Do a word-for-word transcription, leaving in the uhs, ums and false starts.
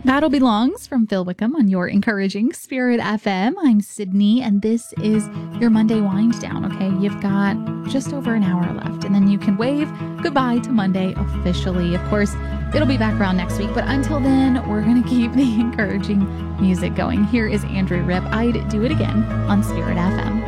Battle Belongs from Phil Wickham on your encouraging Spirit F M. I'm Sydney, and this is your Monday wind down, okay? You've got just over an hour left, and then you can wave goodbye to Monday officially. Of course, it'll be back around next week, but until then, we're going to keep the encouraging music going. Here is Andrew Ripp. I'd Do It Again on Spirit F M.